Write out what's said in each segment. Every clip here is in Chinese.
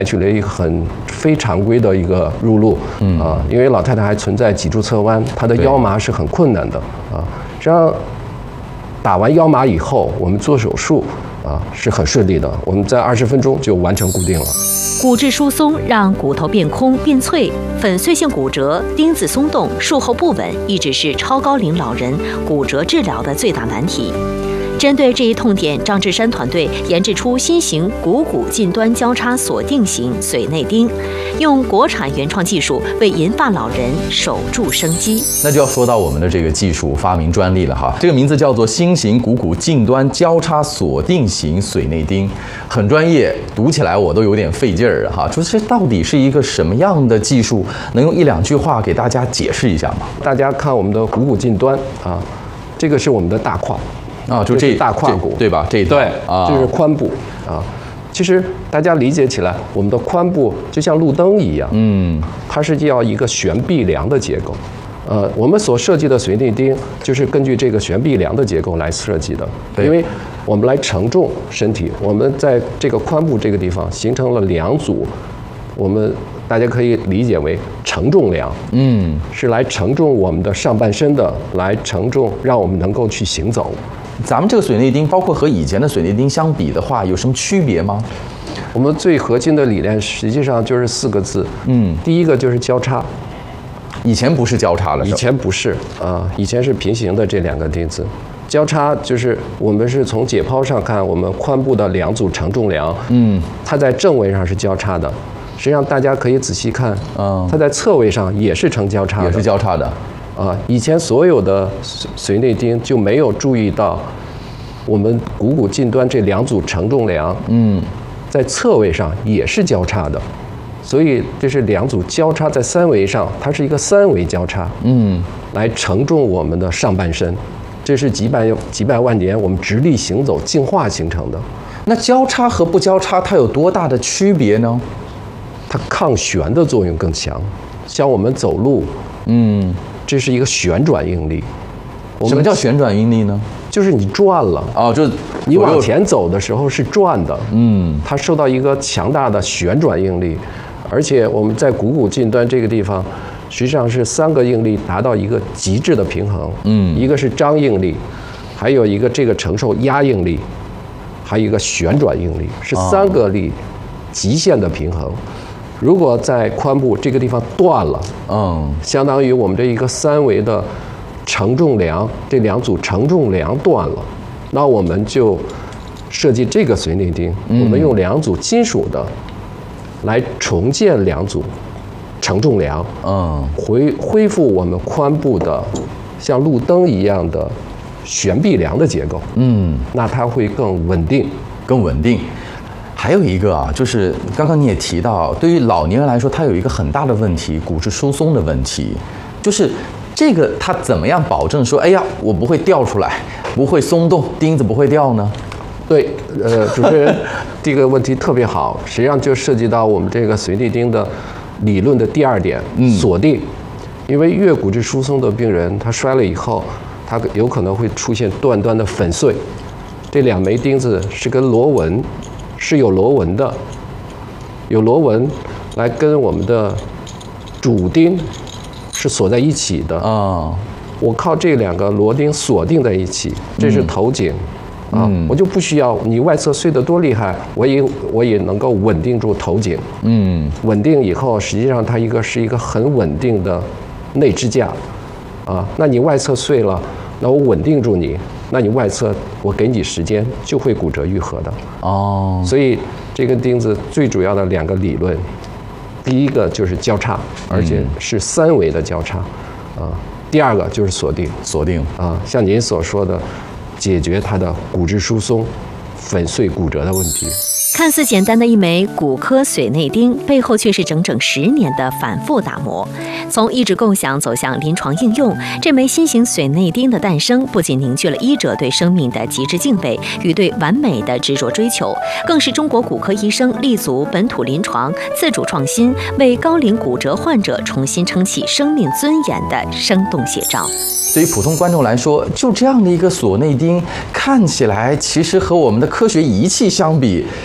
取了一个非常规的一个入路，因为老太太还存在脊柱侧弯，她的腰麻是很困难的啊。实际上，打完腰麻以后，我们做手术是很顺利的，我们在20分钟就完成固定了。 骨质疏松让骨头变空变脆，粉碎性骨折、钉子松动、术后不稳，一直是超高龄老人骨折治疗的最大难题。针对这一痛点，张志山团队研制出新型股骨近端交叉锁定型髓内钉，用国产原创技术为银发老人守住生机。 那就要说到我们的这个技术发明专利了哈，这个名字叫做新型股骨近端交叉锁定型髓内钉，很专业，读起来我都有点费劲儿哈。说这到底是一个什么样的技术？能用1-2句话给大家解释一下吗？ 大家看我们的股骨近端这个是我们的大胯。 就这大胯骨对吧？这一对这是髋部其实大家理解起来，我们的髋部就像路灯一样，它是要一个悬臂梁的结构。我们所设计的髓内钉就是根据这个悬臂梁的结构来设计的，因为我们来承重身体，我们在这个髋部这个地方形成了2组，大家可以理解为承重梁，是来承重我们的上半身的，来承重让我们能够去行走。 咱们这个髓内钉，包括和以前的髓内钉相比的话，有什么区别吗？ 我们最核心的理念实际上就是4个字，第一个就是交叉。 以前不是交叉了， 以前不是以前是平行的这2个钉子。交叉就是我们是从解剖上看，我们髋部的2组承重梁，它在正位上是交叉的。实际上大家可以仔细看，它在侧位上也是成交叉的， 也是交叉的。 以前所有的髓内钉就没有注意到，我们股骨近端这2组承重梁，在侧位上也是交叉的，所以这是2组交叉在3维上，它是一个3维交叉，来承重我们的上半身，这是几百万年我们直立行走进化形成的。 那交叉和不交叉它有多大的区别呢？ 它抗旋的作用更强，像我们走路，这是一个旋转应力。 什么叫旋转应力呢？ 就是你转了就是你往前走的时候是转的，它受到一个强大的旋转应力，而且我们在股骨近端这个地方，实际上是3个应力达到一个极致的平衡，一个是张应力，还有一个这个承受压应力，还有一个旋转应力，是3个力极限的平衡。如果在髋部这个地方断了，相当于我们这一个3维的承重梁，这2组承重梁断了，那我们就设计这个髓内钉，我们用2组金属的来重建2组承重梁，恢复我们髋部的像路灯一样的悬臂梁的结构，那它会更稳定， 更稳定。还有一个就是刚刚你也提到，对于老年人来说，他有一个很大的问题，骨质疏松的问题，就是这个他怎么样保证说，哎呀，我不会掉出来，不会松动，钉子不会掉呢？ 对，主持人这个问题特别好，实际上就涉及到我们这个髓内钉的理论的第2点，锁定。因为越骨质疏松的病人，他摔了以后，他有可能会出现断端的粉碎。这2枚钉子是跟螺纹。是有螺纹的，有螺纹来跟我们的主钉是锁在一起的我靠这2个螺钉锁定在一起，这是头颈我就不需要你外侧碎得多厉害，我也能够稳定住头颈，稳定以后，实际上它是一个很稳定的内支架那你外侧碎了，那我稳定住你。那你外侧我给你时间就会骨折愈合的所以这根钉子最主要的2个理论，第一个就是交叉，而且是3维的交叉第2个就是锁定像您所说的，解决它的骨质疏松、粉碎骨折的问题。 看似简单的一枚骨科髓内钉，背后却是整整10年的反复打磨。从意志构想走向临床应用，这枚新型髓内钉的诞生，不仅凝聚了医者对生命的极致敬畏与对完美的执着追求，更是中国骨科医生立足本土临床、自主创新，为高龄骨折患者重新撑起生命尊严的生动写照。 对于普通观众来说，就这样的一个锁内钉，看起来其实和我们的科学仪器相比，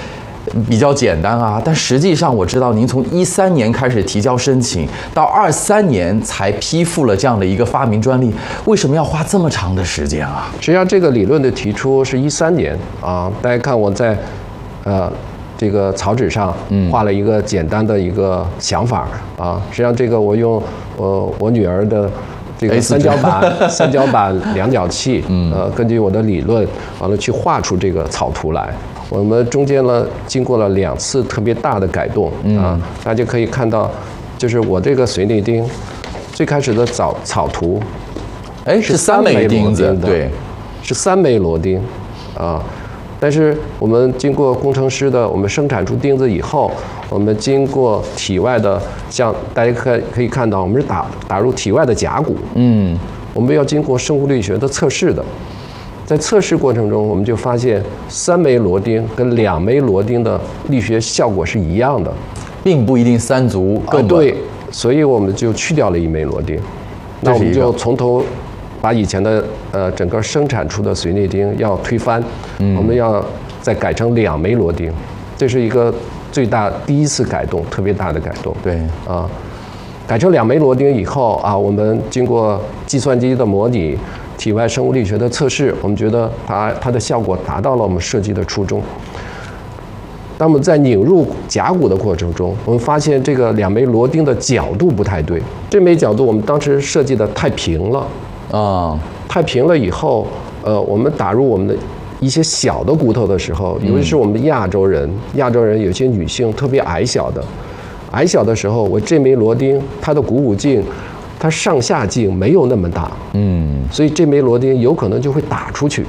比较简单啊，但实际上我知道您从13年开始提交申请，到23年才批复了这样的一个发明专利，为什么要花这么长的时间啊？ 实际上这个理论的提出是13年啊，大家看我在这个草纸上画了一个简单的一个想法啊，实际上这个我用我女儿的这个三角板量角器，根据我的理论完了去画出这个草图来。我们中间呢经过了2次特别大的改动啊，大家可以看到，就是我这个水内钉最开始的草图， 是3枚钉子，对， 是3枚螺钉啊。但是我们经过工程师的，我们生产出钉子以后，我们经过体外的，像大家可以看到，我们是打入体外的甲骨，我们要经过生物力学的测试的。在测试过程中，我们就发现3枚螺钉跟2枚螺钉的力学效果是一样的， 并不一定3足更对，所以我们就去掉了1枚螺钉。那我们就从头把以前的整个生产出的水内钉要推翻，我们要再改成2枚螺钉，这是一个第一次改动，特别大的改动。 对啊，改成2枚螺钉以后啊，我们经过计算机的模拟。体外生物力学的测试，我们觉得它的效果达到了我们设计的初衷。那么在拧入甲骨的过程中，我们发现这个2枚螺钉的角度不太对。这枚角度我们当时设计的太平了啊，太平了以后，我们打入我们的一些小的骨头的时候，尤其是我们亚洲人有些女性特别矮小的时候，我这枚螺钉它的股骨径。它上下径没有那么大，所以这枚螺钉有可能就会打出去。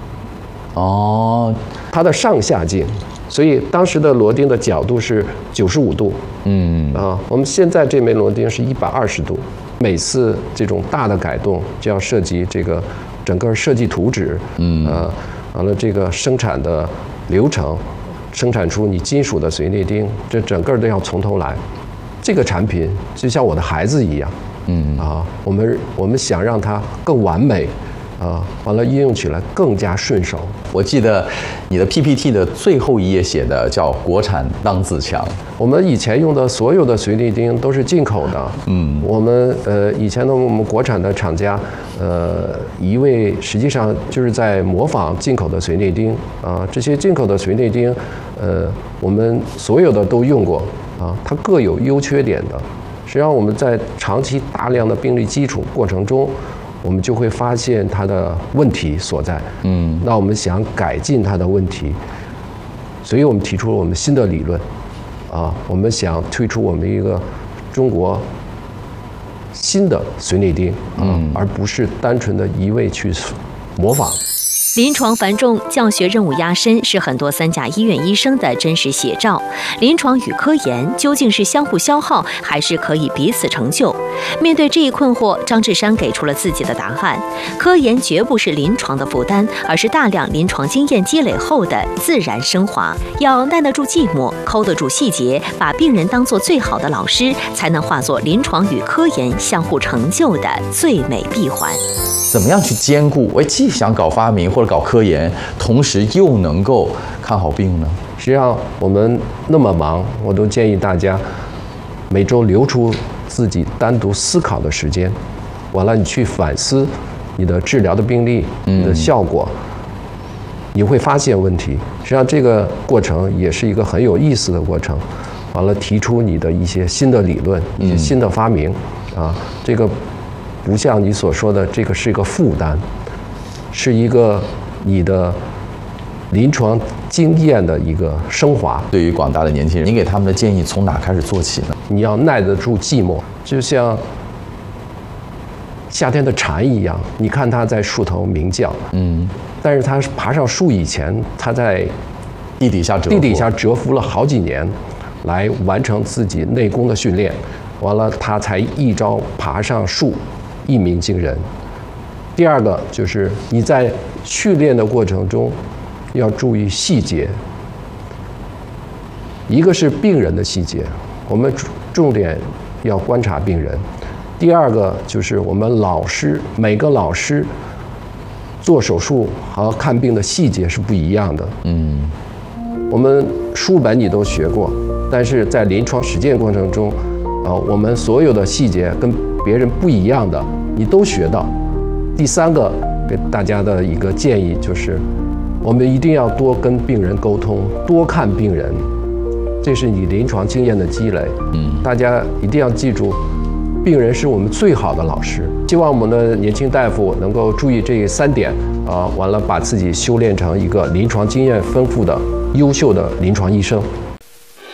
它的上下径，所以当时的螺钉的角度是95度，我们现在这枚螺钉是120度。每次这种大的改动就要涉及这个整个设计图纸，完了这个生产的流程，生产出你金属的水内钉，这整个都要从头来。这个产品就像我的孩子一样。我们想让它更完美，完了应用起来更加顺手。 我记得你的 PPT 的最后一页写的叫“国产当自强”。 我们以前用的所有的水内钉都是进口的。我们以前的我们国产的厂家，实际上就是在模仿进口的水内钉啊。这些进口的水内钉，我们所有的都用过啊，它各有优缺点的。实际上我们在长期大量的病例基础过程中，我们就会发现它的问题所在。那我们想改进它的问题，所以我们提出了我们新的理论，我们想推出我们一个中国新的水内钉，而不是单纯的一味去模仿。 临床繁重，教学任务压身，是很多3甲医院医生的真实写照。临床与科研究竟是相互消耗，还是可以彼此成就？面对这一困惑，张志山给出了自己的答案：科研绝不是临床的负担，而是大量临床经验积累后的自然升华。要耐得住寂寞，抠得住细节，把病人当作最好的老师，才能化作临床与科研相互成就的最美闭环。 怎么样去兼顾？我既想搞发明或者搞科研，同时又能够看好病呢？ 实际上我们那么忙，我都建议大家每周留出自己单独思考的时间，完了你去反思你的治疗的病例，你的效果，你会发现问题。实际上这个过程也是一个很有意思的过程。完了提出你的一些新的理论，一些新的发明这个不像你所说的这个是一个负担，是一个你的临床经验的一个升华。 对于广大的年轻人，您给他们的建议从哪开始做起呢？ 你要耐得住寂寞，就像夏天的蝉一样，你看它在树头鸣叫，但是它爬上树以前，它在地底下蛰伏了好几年，来完成自己内功的训练，完了它才一朝爬上树，一鸣惊人。第二个就是你在训练的过程中要注意细节，一个是病人的细节，我们重点要观察病人；第二个就是我们每个老师做手术和看病的细节是不一样的。 我们书本你都学过，但是在临床实践过程中，我们所有的细节跟别人不一样的，你都学到。第三个给大家的一个建议就是，我们一定要多跟病人沟通，多看病人，这是你临床经验的积累。大家一定要记住，病人是我们最好的老师。希望我们的年轻大夫能够注意这3点，完了把自己修炼成一个临床经验丰富的优秀的临床医生。